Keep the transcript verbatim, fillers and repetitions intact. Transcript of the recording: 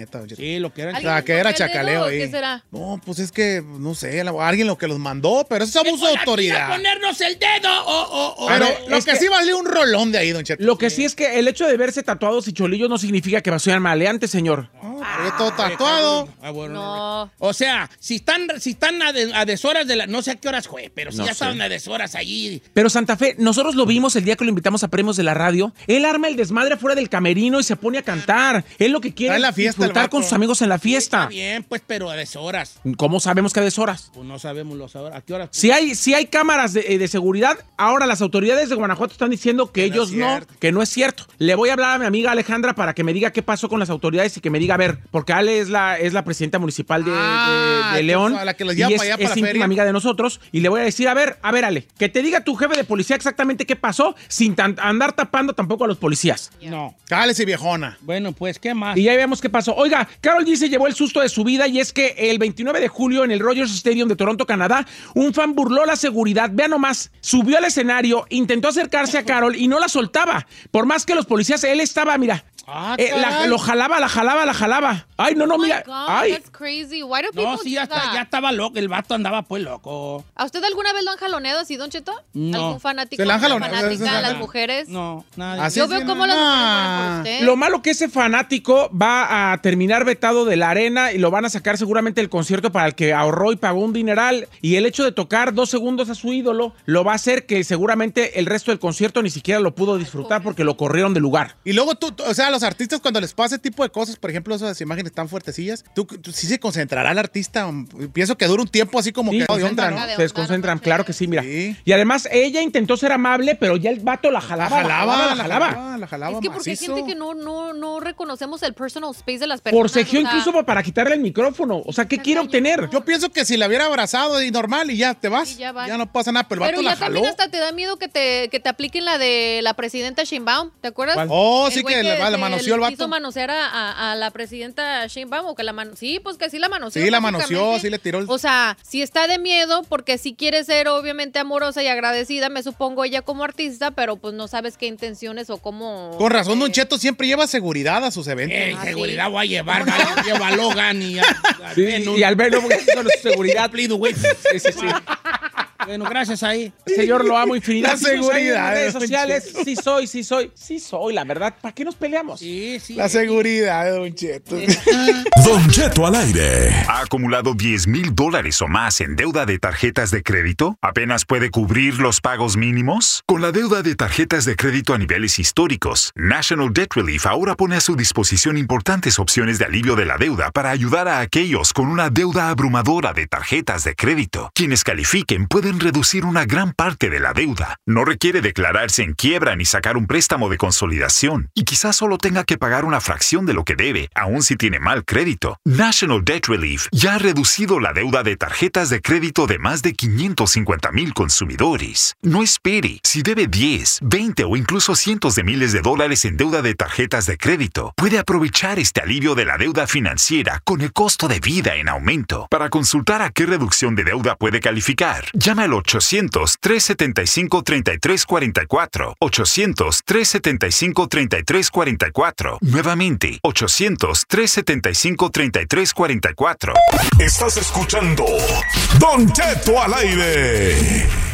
neta. Don Cheto. Sí, lo que era. O sea, que era chacaleo ahí. ¿Qué será? No, pues es que, no sé, la- alguien lo que los mandó, pero eso es abuso de autoridad. ponernos el dedo o... o, o Pero ver, lo es que, que- sí valió un rolón de ahí, Don Cheto. Lo que sí es que el hecho de verse tatuados y cholillos no significa que sean maleantes, señor. Ah, todo tatuado. Ah, bueno, No. O sea, si están, si están a, de- a deshoras de la... No sé a qué horas fue, pero si No ya sé. estaban a deshoras allí. Pero Santa Fe, nosotros lo vimos el día que lo invitamos a premios de la radio. Él arma el desmadre fuera del camerino y se pone a cantar. Él lo que quiere Está en la es fiesta, el disfrutar vato. con sus amigos en la Está fiesta. bien, pues, pero a deshoras. ¿Cómo sabemos que a deshoras? Pues no sabemos los horas. ¿A qué horas? Si hay, si hay cámaras de, de seguridad, ahora las autoridades de Guanajuato están diciendo que Que no ellos es no, cierto. que no es cierto. Le voy a hablar a mi amiga Alejandra para que me diga qué pasó con las autoridades y que me diga, a ver, porque Ale es la, es la presidenta municipal de, Ah, de- de León. a la que los y lleva es, para allá, para es la íntima feria. amiga de nosotros. Y le voy a decir, a ver, a ver, Ale, que te diga tu jefe de policía exactamente qué pasó sin tan- andar tapando tampoco a los policías. No. Cálese, viejona. Bueno, pues, ¿qué más? Y ya vemos qué pasó. Oiga, Karol G se llevó el susto de su vida y es que el veintinueve de julio en el Rogers Stadium de Toronto, Canadá, un fan burló la seguridad. Vean nomás, subió al escenario, intentó acercarse a Karol y no la soltaba. Por más que los policías, él estaba, mira, Ah, eh, la- caray. lo jalaba, la jalaba, la jalaba. Ay, no, no, Oh my mira. God, Ay, that's crazy. Why do people No, sí, ya, do está- that? ya estaba loco. El vato andaba pues loco. ¿A usted alguna vez lo han jaloneado así, Don Cheto? No. ¿Algún fanático? Se la han una jaloneado, fanática esa de es las la- mujeres? No, nadie. Así Yo es, veo sí, cómo las no. mujeres mueren por usted. lo malo que ese fanático va a terminar vetado de la arena y lo van a sacar seguramente del concierto para el que ahorró y pagó un dineral. Y el hecho de tocar dos segundos a su ídolo lo va a hacer que seguramente el resto del concierto ni siquiera lo pudo disfrutar porque lo corrieron del lugar. Y luego tú, tú- o sea, a los artistas cuando les pasa ese tipo de cosas, por ejemplo, esas imágenes tan fuertecillas, tú, tú sí se concentrará el artista. Pienso que dura un tiempo así como Sí, que se de onda, desconcentran, ¿no? de se onda, desconcentran, no claro manches. que sí, mira. Sí. Y además ella intentó ser amable, pero ya el vato la La jalaba, jalaba, la jalaba. la jalaba Es que porque hay macizo. gente que no, no, no reconocemos el personal space de las personas. Forcejeó o sea, incluso para quitarle el micrófono. O sea, ¿qué Está quiere cañón. obtener? Yo pienso que si la hubiera abrazado y normal y ya te vas, Y ya va. ya no pasa nada, pero el Pero vato ya la jaló. también hasta te da miedo que te, que te apliquen la de la presidenta Sheinbaum, ¿te acuerdas? ¿Cuál? Oh, El sí güey que le, le se- manoseó el le vato. Quiso manosear a, a- a la presidenta Sheinbaum o que la mano... Sí, pues que sí la manoseó. Sí, la manoseó, básicamente. sí le tiró el... O sea, sí está de miedo porque sí quiere ser obviamente amorosa y agradecida, me supongo ella como artista, pero pues no sabes qué intenciones o cómo... Con razón, Don eh, Cheto siempre lleva seguridad a sus eventos. Eh, Ah, seguridad sí. voy a llevar, va, lleva a Logan y a, a Sí, Venom. y al verlo, porque con su seguridad. Cumplido, güey. Sí, sí, sí. Bueno, gracias ahí. Señor, lo amo infinidad. La Síguenos ahí en seguridad, redes Don sociales. Sí soy, sí soy. Sí soy, la verdad. ¿Para qué nos peleamos? Sí, sí. La seguridad de Don Cheto. Don Cheto al aire. ¿Ha acumulado diez mil dólares o más en deuda de tarjetas de crédito? ¿Apenas puede cubrir los pagos mínimos? Con la deuda de tarjetas de crédito a niveles históricos, National Debt Relief ahora pone a su disposición importantes opciones de alivio de la deuda para ayudar a aquellos con una deuda abrumadora de tarjetas de crédito. Quienes califiquen pueden reducir una gran parte de la deuda. No requiere declararse en quiebra ni sacar un préstamo de consolidación. Y quizás solo tenga que pagar una fracción de lo que debe, aun si tiene mal crédito. National Debt Relief ya ha reducido la deuda de tarjetas de crédito de más de quinientos cincuenta mil consumidores. No espere. Si debe diez, veinte o incluso cientos de miles de dólares en deuda de tarjetas de crédito, puede aprovechar este alivio de la deuda financiera con el costo de vida en aumento. Para consultar a qué reducción de deuda puede calificar, llama al ochocientos, tres setenta y cinco, treinta y tres cuarenta y cuatro. ochocientos, tres setenta y cinco, treinta y tres cuarenta y cuatro. Nuevamente, ochocientos, tres setenta y cinco, treinta y tres cuarenta y cuatro. Estás escuchando Don Cheto al aire.